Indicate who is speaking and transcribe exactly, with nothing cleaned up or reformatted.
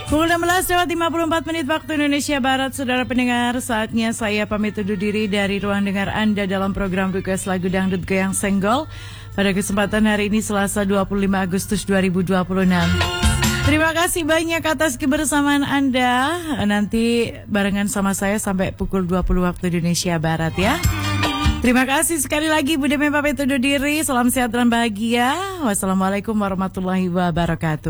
Speaker 1: Pukul enam belas lewat lima puluh empat menit waktu Indonesia Barat. Saudara pendengar, saatnya saya pamit undur diri dari ruang dengar Anda dalam program Request Lagu Dangdut Goyang Senggol pada kesempatan hari ini Selasa dua puluh lima Agustus dua ribu dua puluh enam. Terima kasih banyak atas kebersamaan Anda. Nanti barengan sama saya sampai pukul dua puluh waktu Indonesia Barat ya. Terima kasih sekali lagi, Bu Demi pamit undur diri. Salam sehat dan bahagia. Wassalamualaikum warahmatullahi wabarakatuh.